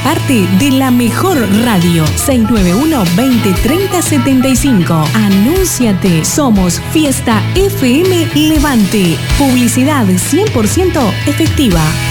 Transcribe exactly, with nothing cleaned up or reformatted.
parte de la mejor radio. seis nueve uno, veinte, treinta, setenta y cinco. Anúnciate. Somos Fiesta F M Levante. Publicidad cien por ciento efectiva.